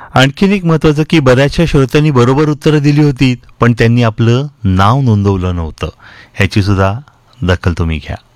आणखीन एक महत्वाचं की बऱ्याचशा श्रोत्यांनी बरोबर उत्तरं दिली होती, पण त्यांनी आपलं नाव नोंदवलं नव्हतं. ह्याची सुद्धा दखल तुम्ही घ्या.